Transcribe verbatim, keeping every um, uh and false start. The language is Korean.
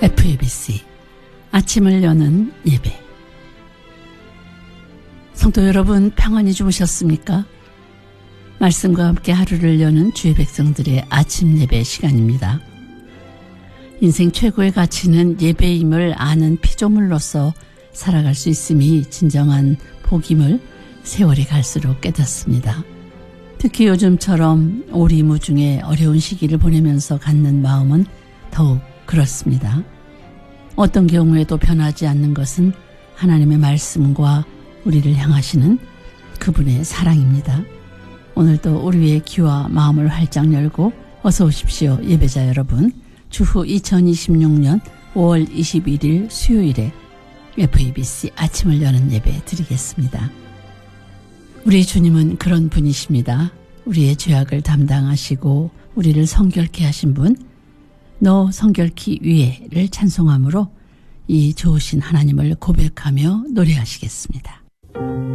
에프에비씨 아침을 여는 예배. 성도 여러분, 평안히 주무셨습니까? 말씀과 함께 하루를 여는 주의 백성들의 아침 예배 시간입니다. 인생 최고의 가치는 예배임을 아는 피조물로서 살아갈 수 있음이 진정한 복임을 세월이 갈수록 깨닫습니다. 특히 요즘처럼 오리무중에 어려운 시기를 보내면서 갖는 마음은 더욱 그렇습니다. 어떤 경우에도 변하지 않는 것은 하나님의 말씀과 우리를 향하시는 그분의 사랑입니다. 오늘도 우리의 귀와 마음을 활짝 열고 어서 오십시오. 예배자 여러분, 주후 이천이십육 년 오월 이십일일 수요일에 에프이비씨 아침을 여는 예배 드리겠습니다. 우리 주님은 그런 분이십니다. 우리의 죄악을 담당하시고 우리를 성결케 하신 분, 너 성결케 위에를 찬송함으로 이 좋으신 하나님을 고백하며 노래하시겠습니다.